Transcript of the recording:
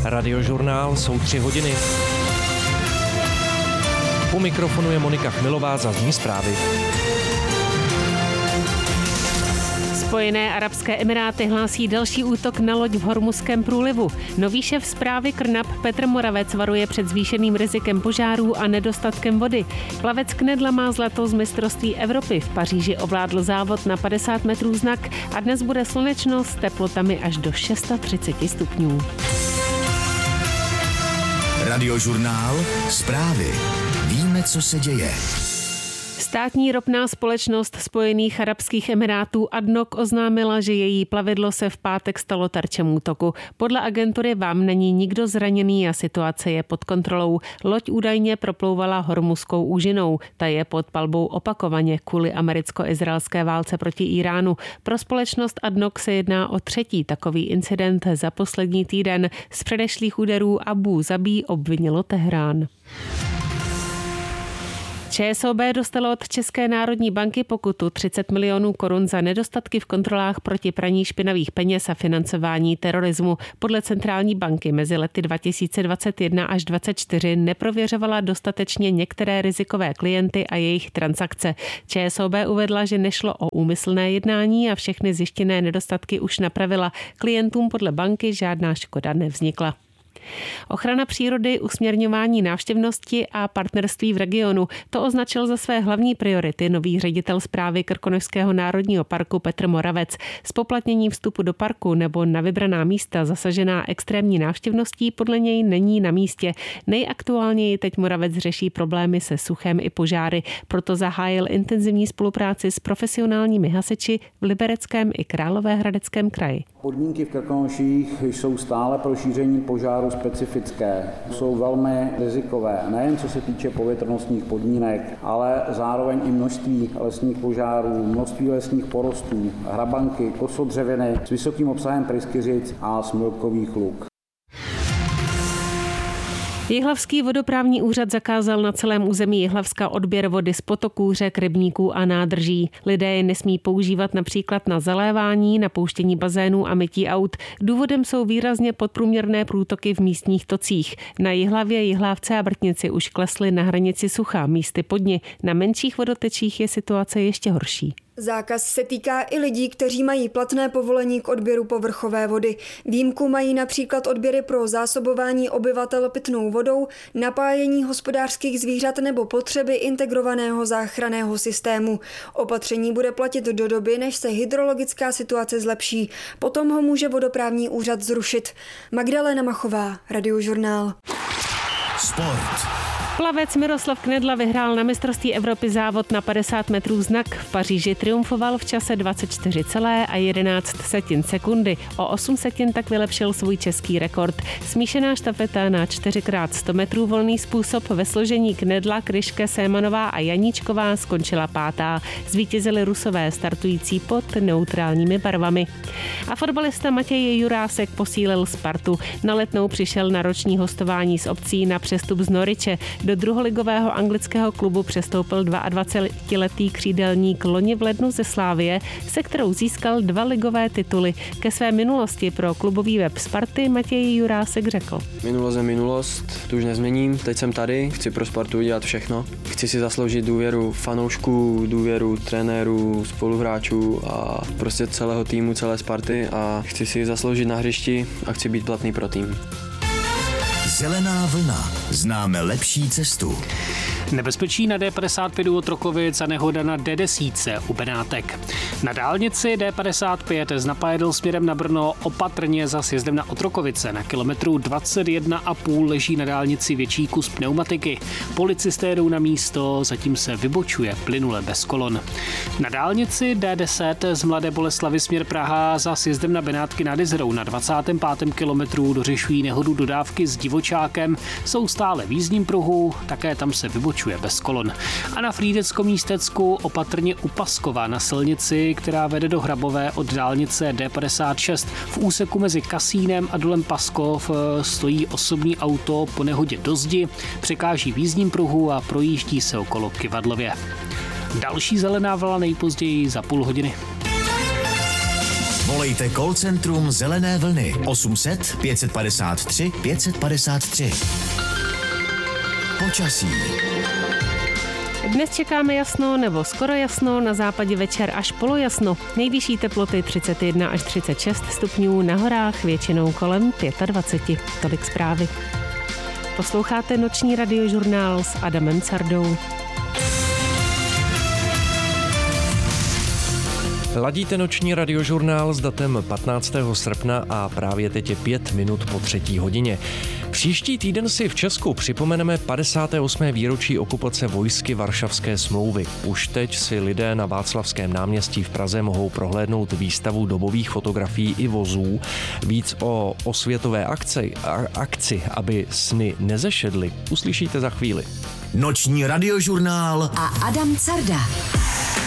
Radiožurnál jsou 3 hodiny. U mikrofonu je Monika Chmilová, zazní zprávy. Spojené arabské emiráty hlásí další útok na loď v Hormuzském průlivu. Nový šéf správy KNAP Petr Moravec varuje před zvýšeným rizikem požárů a nedostatkem vody. Plavec Knedla má zlato z mistrovství Evropy. V Paříži ovládl závod na 50 metrů znak a dnes bude slečno s teplotami až do 630 stupňů. Radiožurnál Zprávy. Víme, co se děje. Státní ropná společnost Spojených arabských emirátů ADNOC oznámila, že její plavidlo se v pátek stalo terčem útoku. Podle agentury VAM není nikdo zraněný a situace je pod kontrolou. Loď údajně proplouvala Hormuzskou úžinou. Ta je pod palbou opakovaně kvůli americko-izraelské válce proti Iránu. Pro společnost ADNOC se jedná o 3. takový incident za poslední týden. Z předešlých úderů Abu Zabí obvinilo Teherán. ČSOB dostalo od České národní banky pokutu 30 milionů korun za nedostatky v kontrolách proti praní špinavých peněz a financování terorismu. Podle centrální banky mezi lety 2021 až 2024 neprověřovala dostatečně některé rizikové klienty a jejich transakce. ČSOB uvedla, že nešlo o úmyslné jednání a všechny zjištěné nedostatky už napravila. Klientům podle banky žádná škoda nevznikla. Ochrana přírody, usměrňování návštěvnosti a partnerství v regionu. To označil za své hlavní priority nový ředitel správy Krkonošského národního parku Petr Moravec. Zpoplatnění vstupu do parku nebo na vybraná místa zasažená extrémní návštěvností podle něj není na místě. Nejaktuálněji teď Moravec řeší problémy se suchem i požáry, proto zahájil intenzivní spolupráci s profesionálními hasiči v Libereckém i Královéhradeckém kraji. Podmínky v Krkonoších jsou stále pro šíření požáru specifické. Jsou velmi rizikové, nejen co se týče povětrnostních podmínek, ale zároveň i množství lesních požárů, množství lesních porostů, hrabanky, kosodřeviny s vysokým obsahem pryskyřic a smilkových luk. Jihlavský vodoprávní úřad zakázal na celém území Jihlavska odběr vody z potoků, řek, rybníků a nádrží. Lidé je nesmí používat například na zalévání, napouštění bazénů a mytí aut. Důvodem jsou výrazně podprůměrné průtoky v místních tocích. Na Jihlavě, Jihlávce a Brtnici už klesly na hranici sucha, místy podni. Na menších vodotečích je situace ještě horší. Zákaz se týká i lidí, kteří mají platné povolení k odběru povrchové vody. Výjimku mají například odběry pro zásobování obyvatel pitnou vodou, napájení hospodářských zvířat nebo potřeby integrovaného záchranného systému. Opatření bude platit do doby, než se hydrologická situace zlepší. Potom ho může vodoprávní úřad zrušit. Magdalena Machová, Radiožurnál. Sport. Plavec Miroslav Knedla vyhrál na mistrovství Evropy závod na 50 metrů znak. V Paříži triumfoval v čase 24,11 sekundy. O 8 sekund tak vylepšil svůj český rekord. Smíšená štafeta na 4x100 metrů volný způsob ve složení Knedla, Kryške, Sémanová a Janíčková skončila 5. Zvítězili Rusové startující pod neutrálními barvami. A fotbalista Matěj Jurásek posílil Spartu. Na Letnou přišel na roční hostování s opcí na přestup z Norwiche. Do druholigového anglického klubu přestoupil 22letý křídelník loni v lednu ze Slávie, se kterou získal 2 ligové tituly. Ke své minulosti pro klubový web Sparty Matěj Jurásek řekl. Minulost je minulost, tu už nezměním, teď jsem tady, chci pro Spartu udělat všechno. Chci si zasloužit důvěru fanoušků, důvěru trenérů, spoluhráčů a prostě celého týmu, celé Sparty a chci si zasloužit na hřišti a chci být platný pro tým. Zelená vlna. Známe lepší cestu. Nebezpečí na D55 u Otrokovic a nehoda na D10 u Benátek. Na dálnici D55 z Napajedl směrem na Brno opatrně za sjezdem na Otrokovice. Na kilometru 21,5 leží na dálnici větší kus pneumatiky. Policisté jdou na místo, zatím se vybočuje plynule bez kolon. Na dálnici D10 z Mladé Boleslavi směr Praha za sjezdem na Benátky nad Jizerou na 25. kilometru dořešují nehodu dodávky s divočákem. Jsou stále v jízdním pruhu, také tam se vybočuje bez kolon. A na Frýdecko-Místecku opatrně u Paskova na silnici, která vede do Hrabové od dálnice D56. V úseku mezi Kasínem a dolem Paskov stojí osobní auto po nehodě do zdi, překáží v jízdním pruhu a projíždí se okolo Kyvadlově. Další zelená vlna nejpozději za půl hodiny. Volejte call centrum Zelené vlny 800 553 553. Počasí. Dnes čekáme jasno nebo skoro jasno, na západě večer až polojasno. Nejvyšší teploty 31 až 36 stupňů, na horách většinou kolem 25. Tolik zprávy. Posloucháte noční radiožurnál s Adamem Cardou. Ladíte noční radiožurnál s datem 15. srpna a právě teď je 5 minut po 3. hodině. Příští týden si v Česku připomeneme 58. výročí okupace vojsky Varšavské smlouvy. Už teď si lidé na Václavském náměstí v Praze mohou prohlédnout výstavu dobových fotografií i vozů. Víc o osvětové akci, aby sny nezešedly, uslyšíte za chvíli. Noční radiožurnál a Adam Carda.